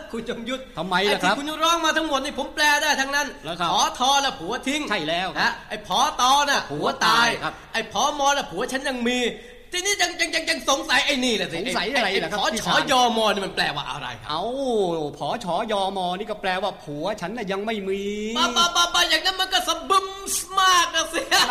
คุณจงยุทธทำไมล่ะครับไอ้ที่คุณร้องมาทั้งหมดนี่ผมแปลได้ทั้งนั้นผอทอน่ะผัวทิ้งใช่แล้วฮะไอ้ผอตอน่ะผัวตายครับไอ้ผอมอน่ะผัวฉันยังมีทีนี้ยังสงสัยไอ้นี่แหละสิสงสัยอะไรล่ะครับผอชอยอมอนี่มันแปลว่าอะไรครับเอาผอชอยอมอนี่ก็แปลว่าผัวฉันน่ะยังไม่มีบ้าอย่างนั้นมันก็สะบึมมากอะสิ